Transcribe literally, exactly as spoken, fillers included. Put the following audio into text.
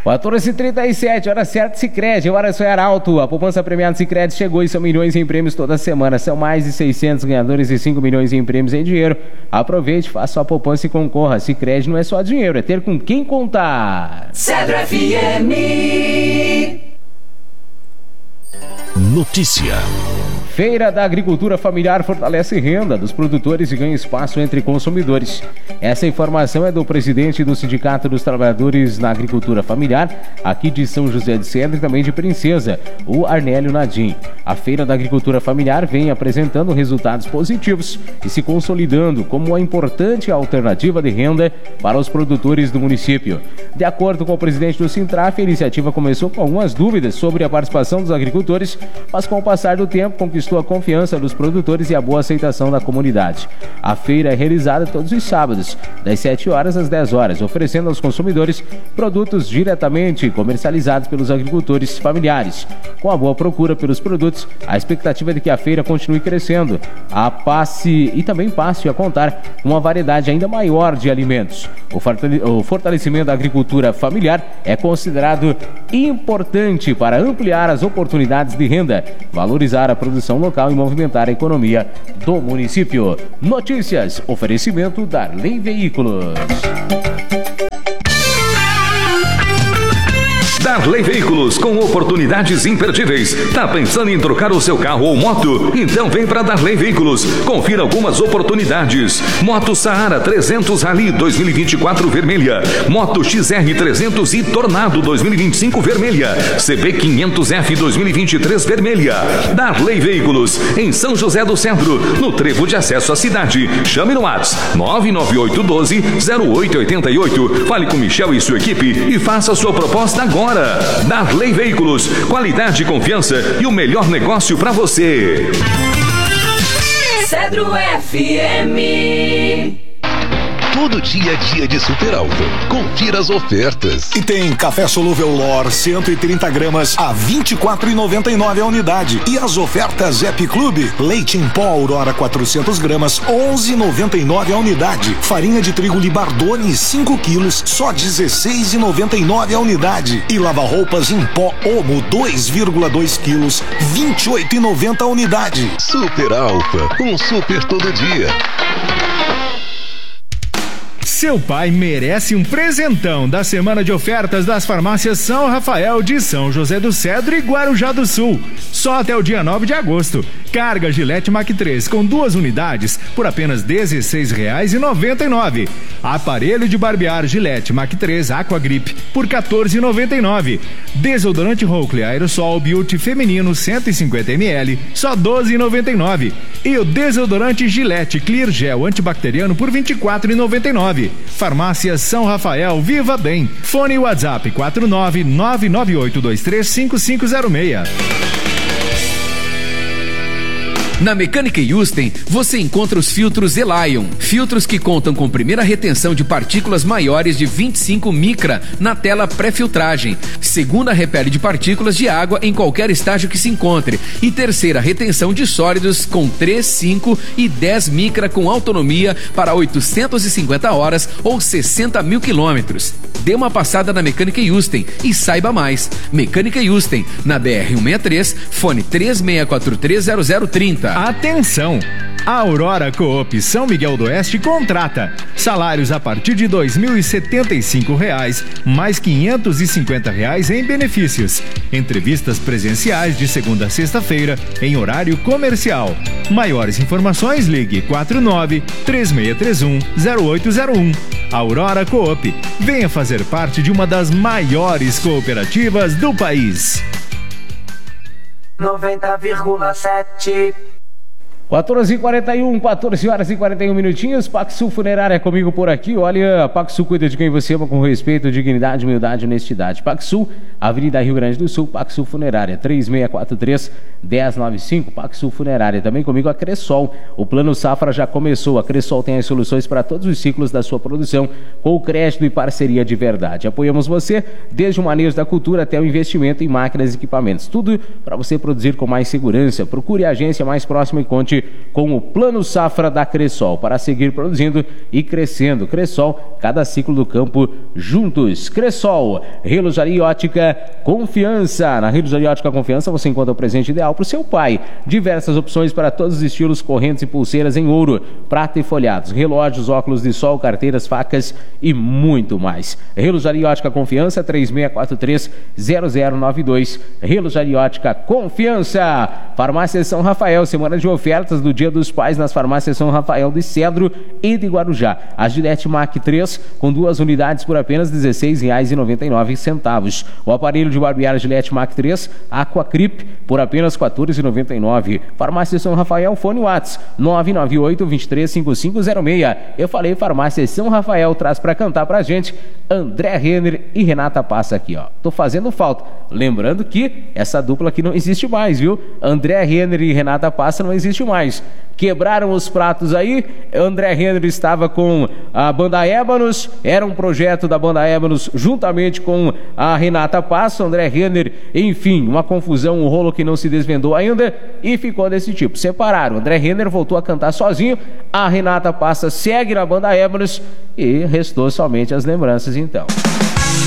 quatorze e trinta e sete, hora certa, Sicredi, hora sonhar alto. A poupança premiada Sicredi chegou e são milhões em prêmios toda semana. São mais de seiscentos ganhadores e cinco milhões em prêmios em dinheiro. Aproveite, faça sua poupança e concorra. Sicredi não é só dinheiro, é ter com quem contar. Cedro F M. Notícia. Feira da Agricultura Familiar fortalece renda dos produtores e ganha espaço entre consumidores. Essa informação é do presidente do Sindicato dos Trabalhadores na Agricultura Familiar, aqui de São José de Cedro e também de Princesa, o Arnélio Nadim. A Feira da Agricultura Familiar vem apresentando resultados positivos e se consolidando como uma importante alternativa de renda para os produtores do município. De acordo com o presidente do Sintraf, a iniciativa começou com algumas dúvidas sobre a participação dos agricultores, mas com o passar do tempo conquistou a confiança dos produtores e a boa aceitação da comunidade. A feira é realizada todos os sábados, das sete horas às dez horas, oferecendo aos consumidores produtos diretamente comercializados pelos agricultores familiares. Com a boa procura pelos produtos, a expectativa é de que a feira continue crescendo, a passe e também passe a contar com uma variedade ainda maior de alimentos. O fortalecimento da agricultura familiar é considerado importante para ampliar as oportunidades de renda, valorizar a produção local e movimentar a economia do município. Notícias, oferecimento Darley Veículos. Darley Veículos, com oportunidades imperdíveis. Tá pensando em trocar o seu carro ou moto? Então vem para Darley Veículos. Confira algumas oportunidades. Moto Saara trezentos Rally dois mil e vinte e quatro vermelha. Moto X R trezentos e Tornado dois mil e vinte e cinco vermelha. C B quinhentos F dois mil e vinte e três vermelha. Darley Veículos, em São José do Cedro, no trevo de acesso à cidade. Chame no WhatsApp nove nove oito um dois zero oito oito oito. Fale com Michel e sua equipe e faça a sua proposta agora. Darley Veículos, qualidade, confiança e o melhor negócio para você. Cedro F M. Todo dia é dia de Super Alto. Confira as ofertas. E tem café solúvel Lor cento e trinta gramas a vinte e quatro reais e noventa e nove centavos a unidade. E as ofertas Ep Clube, leite em pó Aurora quatrocentas gramas, onze reais e noventa e nove centavos a unidade. Farinha de trigo Libardone cinco quilos, só dezesseis reais e noventa e nove centavos a unidade. E lava-roupas em pó Omo dois vírgula dois quilos, vinte e oito reais e noventa centavos a unidade. Super Alfa, um super todo dia. Seu pai merece um presentão da semana de ofertas das farmácias São Rafael de São José do Cedro e Guarujá do Sul. Só até o dia nove de agosto. Carga Gillette Mac três com duas unidades por apenas dezesseis reais e noventa e nove centavos. Aparelho de barbear Gillette Mac três Aqua Grip por quatorze reais e noventa e nove centavos. Desodorante Hokley Aerosol Beauty Feminino cento e cinquenta mililitros, só doze reais e noventa e nove centavos. E o desodorante Gillette Clear Gel Antibacteriano por vinte e quatro reais e noventa e nove centavos. Farmácia São Rafael, viva bem. Fone WhatsApp quatro nove nove nove oito dois três cinco cinco zero seis. Na Mecânica Yusten, você encontra os filtros Elion, filtros que contam com primeira retenção de partículas maiores de vinte e cinco micra na tela pré-filtragem, segunda repele de partículas de água em qualquer estágio que se encontre e terceira retenção de sólidos com três, cinco e dez micra com autonomia para oitocentas e cinquenta horas ou sessenta mil quilômetros. Dê uma passada na Mecânica Yusten e saiba mais. Mecânica Yusten, na B R cento e sessenta e três, fone três seis quatro três zero zero três zero. Atenção! A Aurora Coop São Miguel do Oeste contrata. Salários a partir de dois mil e setenta e cinco reais, mais quinhentos e cinquenta reais em benefícios. Entrevistas presenciais de segunda a sexta-feira, em horário comercial. Maiores informações, ligue quatro nove três seis três um zero oito zero um. Aurora Coop. Venha fazer parte de uma das maiores cooperativas do país. noventa vírgula sete. quatorze e quarenta e um, quatorze horas e quarenta e um minutinhos. Paxsul Funerária comigo por aqui. Olha, a Paxsul cuida de quem você ama com respeito, dignidade, humildade e honestidade. Paxsul, Avenida Rio Grande do Sul, Paxsul Funerária, três seis quatro três, um zero nove cinco, Paxsul Funerária. Também comigo a Cressol. O Plano Safra já começou. A Cressol tem as soluções para todos os ciclos da sua produção, com crédito e parceria de verdade. Apoiamos você desde o manejo da cultura até o investimento em máquinas e equipamentos. Tudo para você produzir com mais segurança. Procure a agência mais próxima e conte juntamente com o Plano Safra da Cressol, para seguir produzindo e crescendo. Cressol, cada ciclo do campo juntos. Cressol, Relojaria e Ótica Confiança. Na Relojaria e Ótica Confiança você encontra o presente ideal para o seu pai. Diversas opções para todos os estilos, correntes e pulseiras em ouro, prata e folhados, relógios, óculos de sol, carteiras, facas e muito mais. Relojaria e Ótica Confiança, três seis quatro três, zero zero nove dois. Relojaria e Ótica Confiança. Farmácia São Rafael, semana de ofertas do Dia dos Pais nas farmácias São Rafael de Cedro e de Guarujá. A Gillette Mac três com duas unidades por apenas dezesseis reais e noventa e nove centavos. O aparelho de barbear Gillette Mac três Aqua Crip por apenas quatorze reais e noventa e nove centavos. Farmácia São Rafael, fone WhatsApp nove nove oito, dois três cinco cinco zero seis. Eu falei Farmácia São Rafael, traz pra cantar pra gente André Renner e Renata Passa aqui, ó. Tô fazendo falta. Lembrando que essa dupla aqui não existe mais, viu? André Renner e Renata Passa não existe mais. Quebraram os pratos aí. André Renner estava com a banda Ébanos, era um projeto da banda Ébanos juntamente com a Renata Passa. André Renner, enfim, uma confusão, um rolo que não se desvendou ainda e ficou desse tipo. Separaram. André Renner voltou a cantar sozinho, a Renata Passa segue na banda Ébanos e restou somente as lembranças então.